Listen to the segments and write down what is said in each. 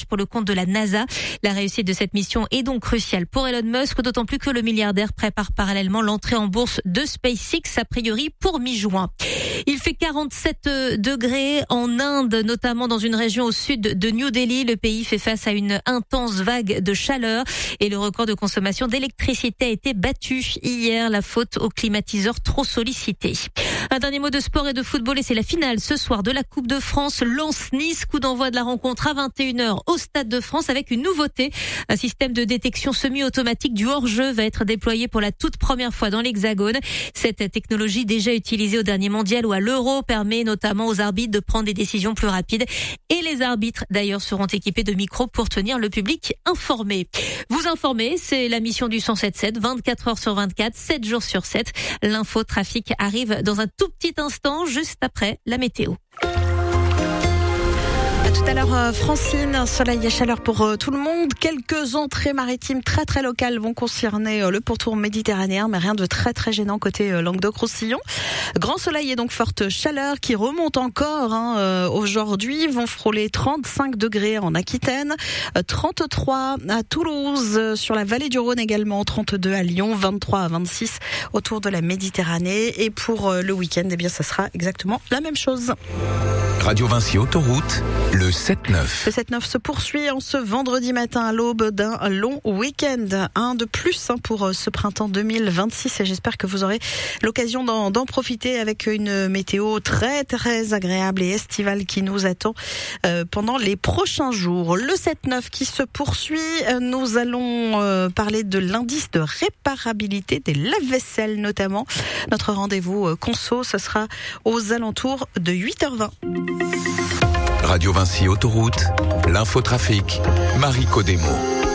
pour le compte de la NASA. La réussite de cette mission est donc cruciale pour Elon Musk, d'autant plus que le milliardaire prépare parallèlement l'entrée en bourse de SpaceX, a priori pour mi-juin. Il fait 47 degrés en Inde, notamment dans une région au sud de New Delhi. Le pays fait face à une intense vague de chaleur et le record de consommation d'électricité a été battu hier, la faute aux climatiseurs trop sollicités. Un dernier mot de sport et de football et c'est la finale ce soir de la Coupe de France. Lens-Nice, coup d'envoi de la rencontre à 21h au Stade de France avec une nouveauté. Un système de détection semi-automatique du hors-jeu va être déployé pour la toute première fois dans l'Hexagone. Cette technologie déjà utilisée au dernier mondial ou à l'Euro permet notamment aux arbitres de prendre des décisions plus rapides et les arbitres d'ailleurs seront équipés de micros pour tenir le public informé. Vous informer, c'est la mission du 107.7, 24 heures sur 24, 7 jours sur 7. L'info trafic arrive dans un tout petit instant, juste après la météo. Tout à l'heure, Francine, soleil et chaleur pour tout le monde. Quelques entrées maritimes très très locales vont concerner le pourtour méditerranéen, mais rien de très très gênant côté Languedoc-Roussillon. Grand soleil et donc forte chaleur qui remonte encore aujourd'hui. Vont frôler 35 degrés en Aquitaine, 33 à Toulouse, sur la vallée du Rhône également, 32 à Lyon, 23 à 26 autour de la Méditerranée. Et pour le week-end, eh bien, ça sera exactement la même chose. Radio Vinci Autoroute, le 7-9. Le 7-9 se poursuit en ce vendredi matin à l'aube d'un long week-end. Un de plus pour ce printemps 2026 et j'espère que vous aurez l'occasion d'en profiter avec une météo très très agréable et estivale qui nous attend pendant les prochains jours. Le 7-9 qui se poursuit, nous allons parler de l'indice de réparabilité des lave-vaisselle notamment. Notre rendez-vous conso, ce sera aux alentours de 8h20. Radio Vinci Autoroute, l'infotrafic, Marie Codemo.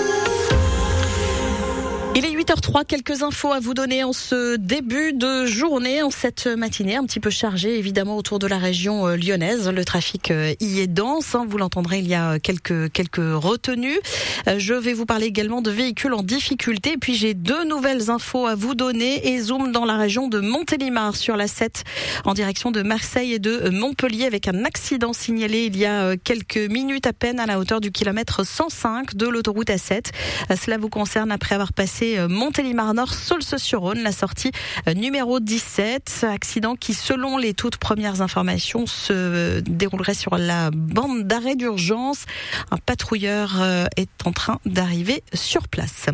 Il est 8h03, quelques infos à vous donner en ce début de journée, en cette matinée un petit peu chargée évidemment autour de la région lyonnaise. Le trafic y est dense, vous l'entendrez, il y a quelques retenues. Je vais vous parler également de véhicules en difficulté. Et puis j'ai deux nouvelles infos à vous donner et zoom dans la région de Montélimar sur la 7 en direction de Marseille et de Montpellier avec un accident signalé il y a quelques minutes à peine à la hauteur du kilomètre 105 de l'autoroute A7. Cela vous concerne après avoir passé Montélimar Nord, Saulce-sur-Rhône, la sortie numéro 17. Accident qui, selon les toutes premières informations, se déroulerait sur la bande d'arrêt d'urgence. Un patrouilleur est en train d'arriver sur place.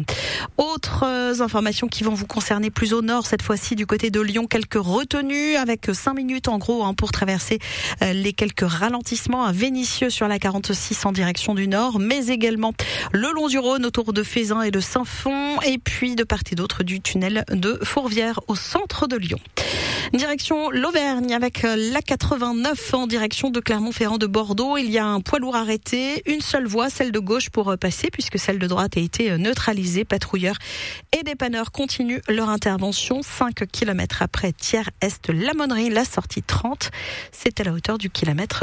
Autres informations qui vont vous concerner plus au nord, cette fois-ci du côté de Lyon, quelques retenues avec 5 minutes en gros pour traverser les quelques ralentissements à Vénissieux sur la 46 en direction du nord, mais également le long du Rhône autour de Fézin et de Saint-Fond, et puis de part et d'autre du tunnel de Fourvière au centre de Lyon. Direction l'Auvergne avec la 89 en direction de Clermont-Ferrand de Bordeaux. Il y a un poids lourd arrêté, une seule voie, celle de gauche pour passer puisque celle de droite a été neutralisée. Patrouilleurs et dépanneurs continuent leur intervention. 5 km après Thiers-Est-Lamonnerie, la sortie 30, c'est à la hauteur du kilomètre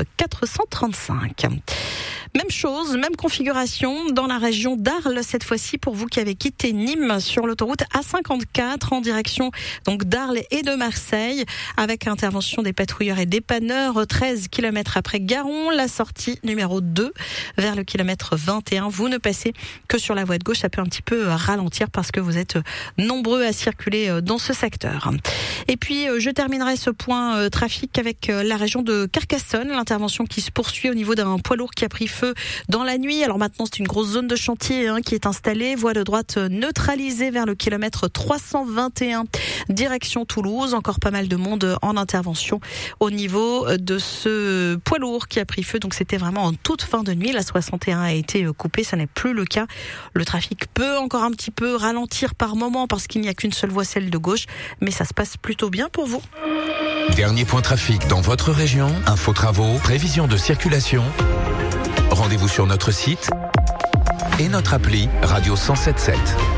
435. Même chose, même configuration dans la région d'Arles cette fois-ci pour vous qui avez quitté Nîmes sur l'autoroute A54 en direction donc d'Arles et de Marseille avec intervention des patrouilleurs et dépanneurs. 13 km après Garon, la sortie numéro 2 vers le kilomètre 21. Vous ne passez que sur la voie de gauche, ça peut un petit peu ralentir parce que vous êtes nombreux à circuler dans ce secteur. Et puis je terminerai ce point trafic avec la région de Carcassonne, l'intervention qui se poursuit au niveau d'un poids lourd qui a pris feu dans la nuit. Alors maintenant c'est une grosse zone de chantier qui est installée, voie de droite neutralisée vers le kilomètre 321 direction Toulouse. Encore pas mal de monde en intervention au niveau de ce poids lourd qui a pris feu. Donc c'était vraiment en toute fin de nuit. La 61 a été coupée, ça n'est plus le cas. Le trafic peut encore un petit peu ralentir par moment parce qu'il n'y a qu'une seule voie, celle de gauche, mais ça se passe plutôt bien pour vous. Dernier point trafic dans votre région, info travaux, prévision de circulation. Rendez-vous sur notre site et notre appli Radio 107.7.